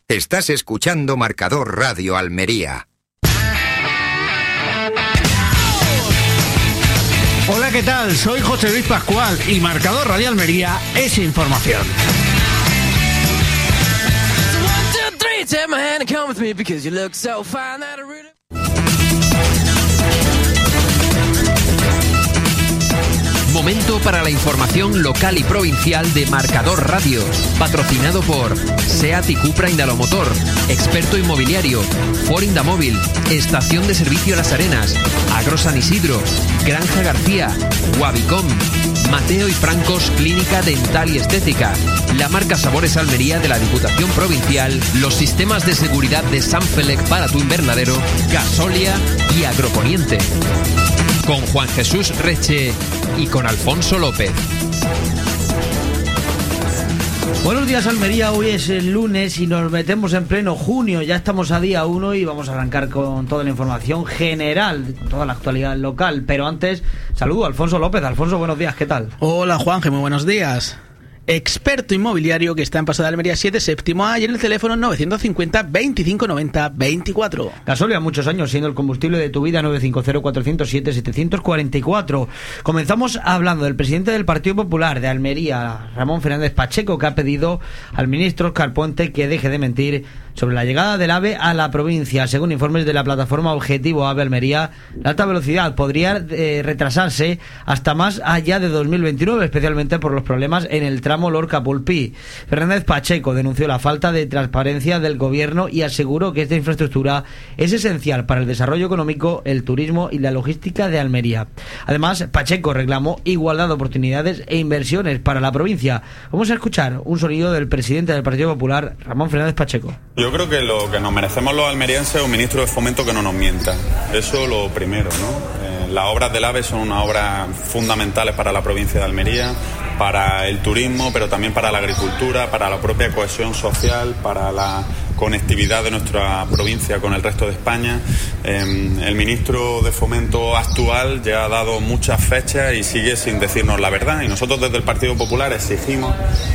Estás escuchando Marcador Radio Almería. Hola, ¿qué tal? Soy José Luis Pascual y Marcador Radio Almería es información. Momento para la información local y provincial de Marcador Radio, patrocinado por SEAT y Cupra Indalomotor, Experto Inmobiliario, Ford Indamóvil, Estación de Servicio Las Arenas, Agro San Isidro, Granja García, Wabicom, Mateo y Francos Clínica Dental y Estética, la marca Sabores Almería de la Diputación Provincial, los sistemas de seguridad de Sanfelec para tu invernadero, Gasolia y Agroponiente. Con Juan Jesús Reche y con Alfonso López. Buenos días, Almería. Hoy es el lunes y nos metemos en pleno junio. Ya estamos a día 1 y vamos a arrancar con toda la información general, con toda la actualidad local. Pero antes, saludo a Alfonso López. Alfonso, buenos días, ¿qué tal? Hola, Juanje, muy buenos días. Experto Inmobiliario, que está en Paseo de Almería 7 séptimo A y en el teléfono 950 25 90 24. Gasolia, muchos años siendo el combustible de tu vida. 950-407-744. Comenzamos hablando del presidente del Partido Popular de Almería, Ramón Fernández Pacheco, que ha pedido al ministro Óscar Puente que deje de mentir sobre la llegada del AVE a la provincia. Según informes de la plataforma Objetivo AVE Almería, la alta velocidad podría retrasarse hasta más allá de 2029, especialmente por los problemas en el tramo Lorca-Pulpí. Fernández Pacheco denunció la falta de transparencia del gobierno y aseguró que esta infraestructura es esencial para el desarrollo económico, el turismo y la logística de Almería. Además, Pacheco reclamó igualdad de oportunidades e inversiones para la provincia. Vamos a escuchar un sonido del presidente del Partido Popular, Ramón Fernández Pacheco. Yo creo que lo que nos merecemos los almerienses es un ministro de Fomento que no nos mienta. Eso lo primero, ¿no? Las obras del AVE son unas obras fundamentales para la provincia de Almería, para el turismo, pero también para la agricultura, para la propia cohesión social, para la conectividad de nuestra provincia con el resto de España. El ministro de Fomento actual ya ha dado muchas fechas y sigue sin decirnos la verdad. Y nosotros desde el Partido Popular exigimos,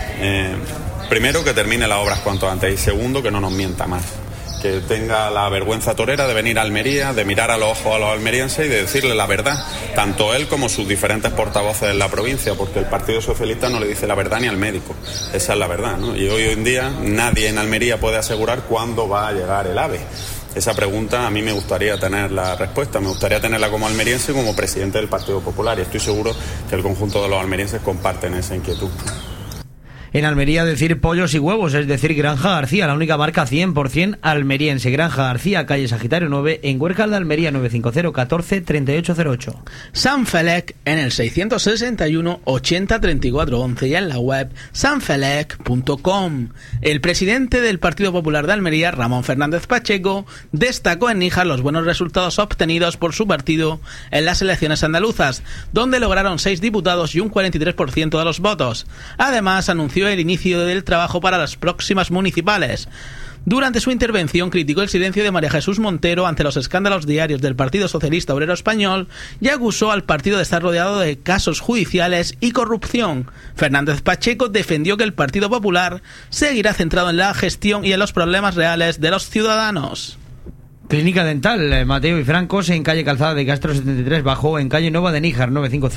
primero, que termine las obras cuanto antes y segundo, que no nos mienta más. Que tenga la vergüenza torera de venir a Almería, de mirar a los ojos a los almerienses y de decirle la verdad, tanto él como sus diferentes portavoces en la provincia, porque el Partido Socialista no le dice la verdad ni al médico. Esa es la verdad, ¿no? Y hoy en día nadie en Almería puede asegurar cuándo va a llegar el AVE. Esa pregunta a mí me gustaría tener la respuesta, me gustaría tenerla como almeriense y como presidente del Partido Popular, y estoy seguro que el conjunto de los almerienses comparten esa inquietud. En Almería decir pollos y huevos, es decir, Granja García, la única marca 100% almeriense. Granja García, calle Sagitario 9, en Huércal de Almería, 950 14 3808. Sanfelec en el 661 80 34 11 y en la web sanfelec.com. El presidente del Partido Popular de Almería, Ramón Fernández Pacheco, destacó en Níjar los buenos resultados obtenidos por su partido en las elecciones andaluzas, donde lograron 6 diputados y un 43% de los votos. Además, anunció el inicio del trabajo para las próximas municipales. Durante su intervención criticó el silencio de María Jesús Montero ante los escándalos diarios del Partido Socialista Obrero Español y acusó al partido de estar rodeado de casos judiciales y corrupción. Fernández Pacheco defendió que el Partido Popular seguirá centrado en la gestión y en los problemas reales de los ciudadanos. Clínica Dental, Mateo y Francos, en calle Calzada de Castro 73 bajo, en calle Nueva de Níjar,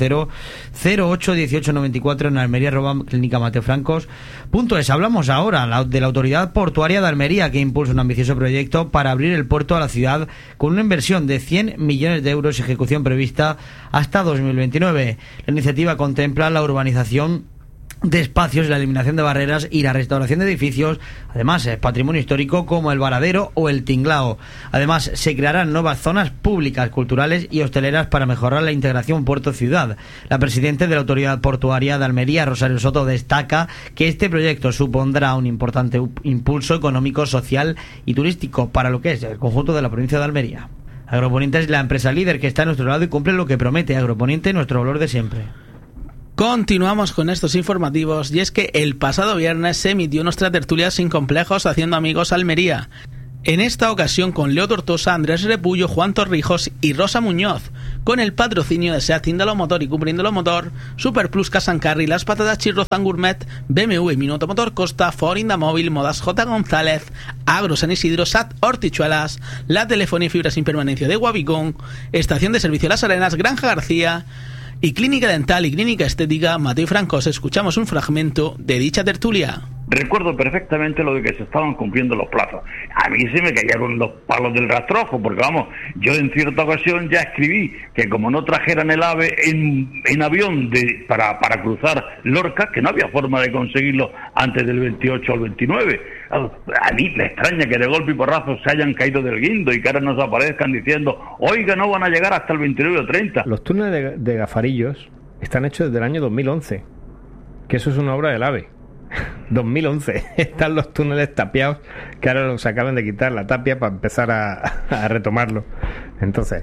950-08-1894 en Almería, @clínica Mateo Francos. .es. Hablamos ahora de la Autoridad Portuaria de Almería, que impulsa un ambicioso proyecto para abrir el puerto a la ciudad con una inversión de 100 millones de euros y ejecución prevista hasta 2029. La iniciativa contempla la urbanización de espacios, la eliminación de barreras y la restauración de edificios, además patrimonio histórico como el Varadero o el Tinglao. Además, se crearán nuevas zonas públicas, culturales y hosteleras para mejorar la integración puerto-ciudad. La presidenta de la Autoridad Portuaria de Almería, Rosario Soto, destaca que este proyecto supondrá un importante impulso económico, social y turístico para lo que es el conjunto de la provincia de Almería. Agroponiente es la empresa líder que está a nuestro lado y cumple lo que promete. Agroponiente, nuestro valor de siempre. Continuamos con estos informativos y es que el pasado viernes se emitió nuestra tertulia Sin Complejos Haciendo Amigos Almería. En esta ocasión con Leo Tortosa, Andrés Repullo, Juan Torrijos y Rosa Muñoz, con el patrocinio de SEAT Indalomotor y Cupra Indalomotor, Super Plus Cash and Carry, Las Patatas Chirrozan Gourmet, BMW Minuto Motor Costa, Ford Indamóvil, Modas J. González, Agro San Isidro, SAT Hortichuelas, la telefonía y fibra sin permanencia de Guavicón, Estación de Servicio Las Arenas, Granja García y Clínica Dental y Clínica Estética Mateo Francos. Escuchamos un fragmento de dicha tertulia. Recuerdo perfectamente lo de que se estaban cumpliendo los plazos. A mí se me cayeron los palos del rastrojo, porque vamos, yo en cierta ocasión ya escribí que como no trajeran el AVE en avión para cruzar Lorca, que no había forma de conseguirlo antes del 28 al 29. A mí me extraña que de golpe y porrazo se hayan caído del guindo y que ahora nos aparezcan diciendo, oiga, no van a llegar hasta el 29 o 30. Los túneles de Gafarillos están hechos desde el año 2011, que eso es una obra del AVE. 2011 están los túneles tapiados, que ahora los acaban de quitar la tapia para empezar a retomarlo. Entonces,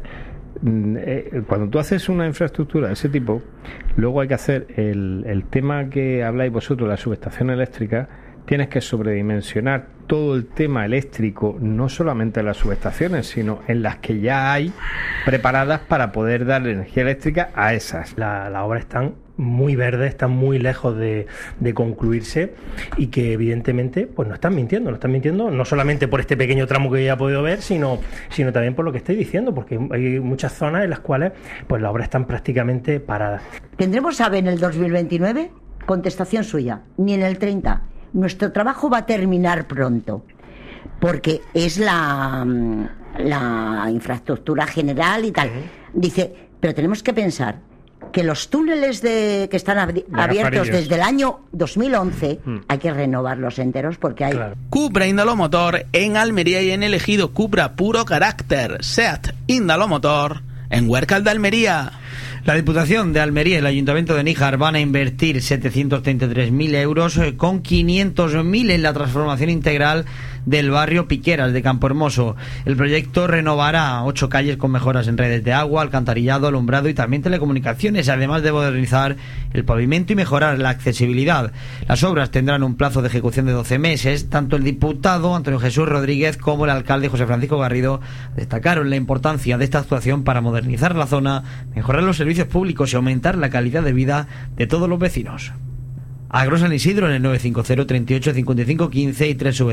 cuando tú haces una infraestructura de ese tipo, luego hay que hacer el tema que habláis vosotros, la subestación eléctrica. Tienes que sobredimensionar todo el tema eléctrico, no solamente en las subestaciones, sino en las que ya hay preparadas para poder dar energía eléctrica a esas. La obra están muy verdes, están muy lejos de concluirse y que evidentemente pues nos están mintiendo no solamente por este pequeño tramo que ya he podido ver, sino también por lo que estoy diciendo, porque hay muchas zonas en las cuales pues las obras están prácticamente paradas. ¿Tendremos AVE en el 2029? Contestación suya, ni en el 30. Nuestro trabajo va a terminar pronto, porque es la infraestructura general y tal. Dice, pero tenemos que pensar que los túneles que están abiertos desde el año 2011 hay que renovarlos enteros porque hay... Claro. Cupra Indalomotor en Almería y en el Ejido, Cupra puro carácter. SEAT Indalomotor en Huércal de Almería. La Diputación de Almería y el Ayuntamiento de Níjar van a invertir 733.000 euros con 500.000 en la transformación integral del barrio Piqueras de Campohermoso. El proyecto renovará 8 calles con mejoras en redes de agua, alcantarillado, alumbrado y también telecomunicaciones, además de modernizar el pavimento y mejorar la accesibilidad. Las obras tendrán un plazo de ejecución de 12 meses. Tanto el diputado Antonio Jesús Rodríguez como el alcalde José Francisco Garrido destacaron la importancia de esta actuación para modernizar la zona, mejorar los servicios públicos y aumentar la calidad de vida de todos los vecinos. Agro San Isidro en el 950 38 55 15 y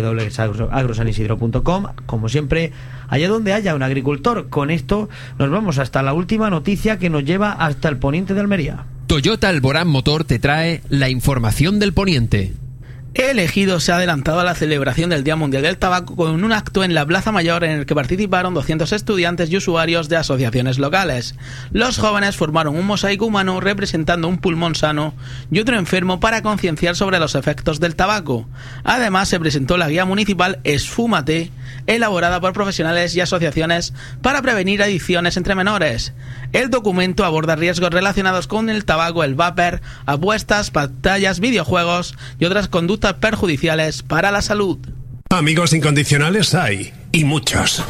www.agrosanisidro.com. Como siempre, allá donde haya un agricultor. Con esto nos vamos hasta la última noticia que nos lleva hasta el poniente de Almería. Toyota Alborán Motor te trae la información del poniente. El Ejido se ha adelantado a la celebración del Día Mundial del Tabaco con un acto en la Plaza Mayor en el que participaron 200 estudiantes y usuarios de asociaciones locales. Los jóvenes formaron un mosaico humano representando un pulmón sano y otro enfermo para concienciar sobre los efectos del tabaco. Además, se presentó la guía municipal Esfúmate, elaborada por profesionales y asociaciones para prevenir adicciones entre menores. El documento aborda riesgos relacionados con el tabaco, el vapor, apuestas, pantallas, videojuegos y otras conductas perjudiciales para la salud. Amigos incondicionales hay, y muchos.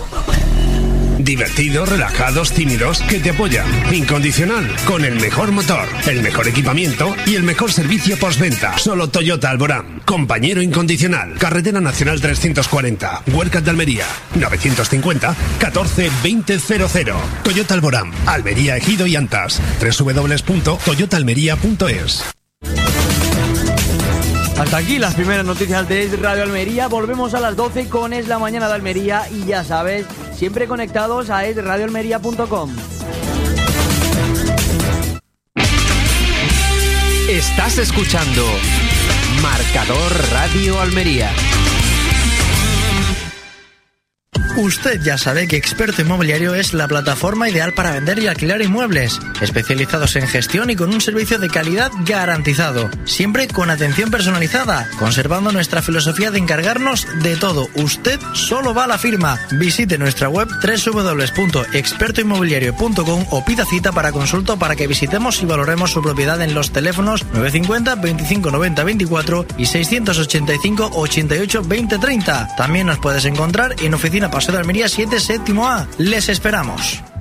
Divertidos, relajados, tímidos, que te apoyan. Incondicional, con el mejor motor, el mejor equipamiento y el mejor servicio postventa. Solo Toyota Alborán. Compañero incondicional. Carretera Nacional 340. Huércal de Almería. 950 14 2000. Toyota Alborán. Almería, Ejido y Antas. www.toyotaalmería.es. Hasta aquí las primeras noticias de Radio Almería. Volvemos a las 12 con Es la Mañana de Almería y ya sabes, siempre conectados a esradioalmería.com. Estás escuchando Marcador Radio Almería. Usted ya sabe que Experto Inmobiliario es la plataforma ideal para vender y alquilar inmuebles, especializados en gestión y con un servicio de calidad garantizado, siempre con atención personalizada, conservando nuestra filosofía de encargarnos de todo. Usted solo va a la firma. Visite nuestra web www.expertoinmobiliario.com o pida cita para consulta para que visitemos y valoremos su propiedad en los teléfonos 950 25 90 24 y 685 88 20 30. También nos puedes encontrar en Oficina Paseo de Almería 7 séptimo A. Les esperamos.